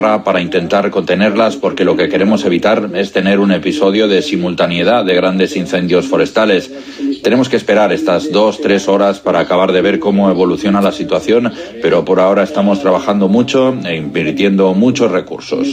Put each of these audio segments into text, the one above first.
para intentar contenerlas, porque lo que queremos evitar es tener un episodio de simultaneidad de grandes incendios forestales. Tenemos que esperar estas 2-3 horas para acabar de ver cómo evoluciona la situación, pero por ahora estamos trabajando mucho e invirtiendo muchos recursos.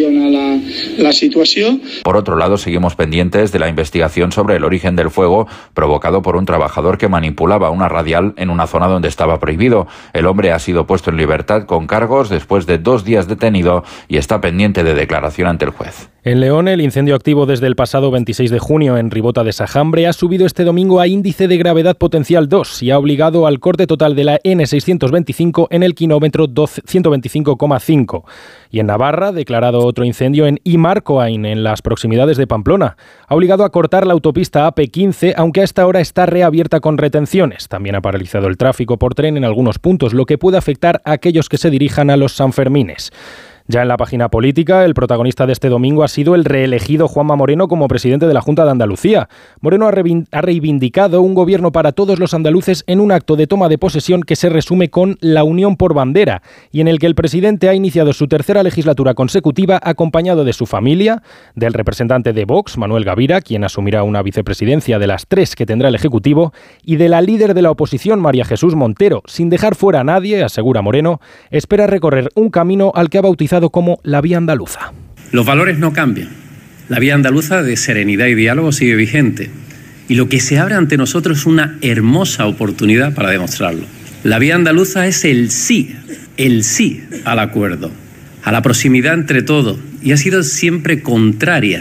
La situación. Por otro lado, seguimos pendientes de la investigación sobre el origen del fuego provocado por un trabajador que manipulaba una radial en una zona donde estaba prohibido. El hombre ha sido puesto en libertad con cargos después de 2 días detenido y está pendiente de declaración ante el juez. En León, el incendio activo desde el pasado 26 de junio en Ribota de Sajambre ha subido este domingo a índice de gravedad potencial 2 y ha obligado al corte total de la N625 en el kilómetro 125,5. Y en Navarra, declarado otro incendio en Imarcoain, en las proximidades de Pamplona. Ha obligado a cortar la autopista AP15, aunque a esta hora está reabierta con retenciones. También ha paralizado el tráfico por tren en algunos puntos, lo que puede afectar a aquellos que se dirijan a los Sanfermines. Ya en la página política, el protagonista de este domingo ha sido el reelegido Juanma Moreno como presidente de la Junta de Andalucía. Moreno ha reivindicado un gobierno para todos los andaluces en un acto de toma de posesión que se resume con la unión por bandera y en el que el presidente ha iniciado su tercera legislatura consecutiva acompañado de su familia, del representante de Vox, Manuel Gavira, quien asumirá una vicepresidencia de las 3 que tendrá el Ejecutivo, y de la líder de la oposición, María Jesús Montero. Sin dejar fuera a nadie, asegura Moreno, espera recorrer un camino al que ha bautizado como la vía andaluza. Los valores no cambian. La vía andaluza de serenidad y diálogo sigue vigente. Y lo que se abre ante nosotros es una hermosa oportunidad para demostrarlo. La vía andaluza es el sí al acuerdo, a la proximidad entre todos. Y ha sido siempre contraria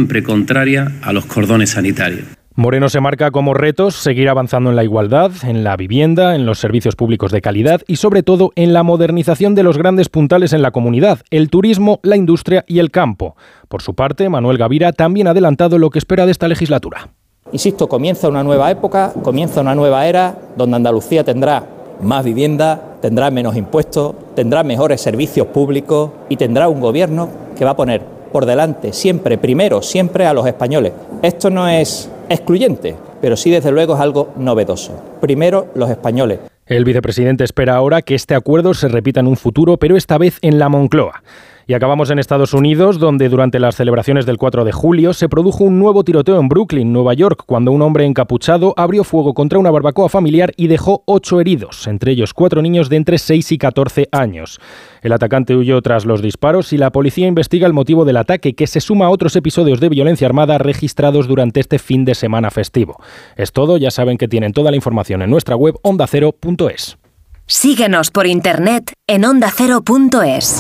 a los cordones sanitarios. Moreno se marca como retos seguir avanzando en la igualdad, en la vivienda, en los servicios públicos de calidad y sobre todo en la modernización de los grandes puntales en la comunidad, el turismo, la industria y el campo. Por su parte, Manuel Gavira también ha adelantado lo que espera de esta legislatura. Insisto, comienza una nueva época, comienza una nueva era donde Andalucía tendrá más vivienda, tendrá menos impuestos, tendrá mejores servicios públicos y tendrá un gobierno que va a poner por delante siempre a los españoles. Esto no es excluyente, pero sí desde luego es algo novedoso. Primero los españoles. El vicepresidente espera ahora que este acuerdo se repita en un futuro, pero esta vez en la Moncloa. Y acabamos en Estados Unidos, donde durante las celebraciones del 4 de julio se produjo un nuevo tiroteo en Brooklyn, Nueva York, cuando un hombre encapuchado abrió fuego contra una barbacoa familiar y dejó 8 heridos, entre ellos 4 niños de entre 6 y 14 años. El atacante huyó tras los disparos y la policía investiga el motivo del ataque, que se suma a otros episodios de violencia armada registrados durante este fin de semana festivo. Es todo, ya saben que tienen toda la información en nuestra web ondacero.es. Síguenos por internet en ondacero.es.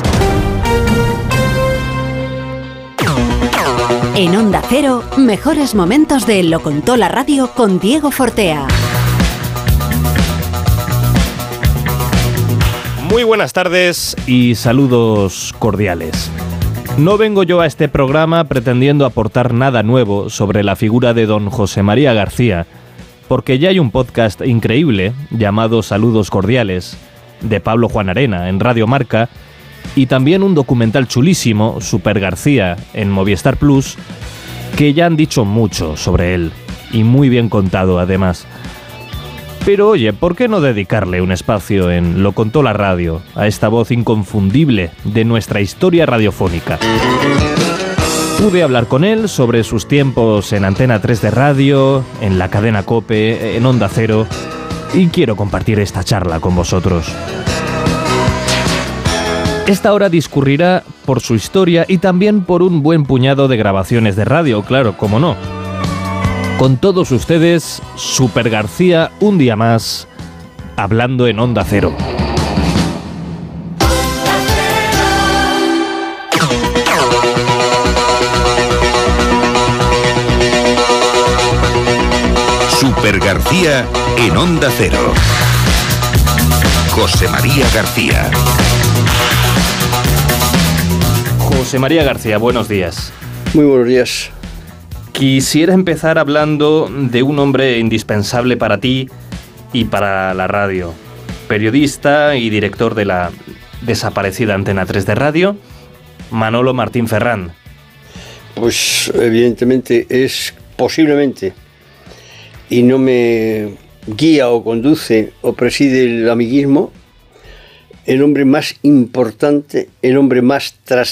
En Onda Cero, mejores momentos de Lo Contó la Radio con Diego Fortea. Muy buenas tardes y saludos cordiales. No vengo yo a este programa pretendiendo aportar nada nuevo sobre la figura de don José María García, porque ya hay un podcast increíble llamado Saludos Cordiales, de Pablo Juan Arena, en Radio Marca, y también un documental chulísimo, Super García, en Movistar Plus, que ya han dicho mucho sobre él, y muy bien contado además. Pero oye, ¿por qué no dedicarle un espacio en Lo Contó la Radio, a esta voz inconfundible de nuestra historia radiofónica? Pude hablar con él sobre sus tiempos en Antena 3 de radio, en la cadena COPE, en Onda Cero, y quiero compartir esta charla con vosotros. Esta hora discurrirá por su historia y también por un buen puñado de grabaciones de radio, claro, cómo no. Con todos ustedes, Super García, un día más, hablando en Onda Cero. Super García en Onda Cero. José María García. José María García, buenos días. Muy buenos días. Quisiera empezar hablando de un hombre indispensable para ti y para la radio. Periodista y director de la desaparecida Antena 3 de radio, Manolo Martín Ferrán. Pues evidentemente es posiblemente, y no me guía o conduce o preside el amiguismo, el hombre más importante, el hombre más trascendente